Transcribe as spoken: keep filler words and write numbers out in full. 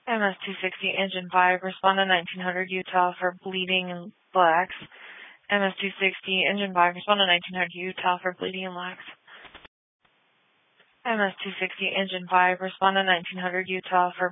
M S two sixty, Engine five, respond to nineteen hundred Utah for bleeding and blacks. M S two sixty, Engine five, respond to nineteen hundred Utah for bleeding and blacks. M S two sixty, Engine five, respond to nineteen hundred Utah for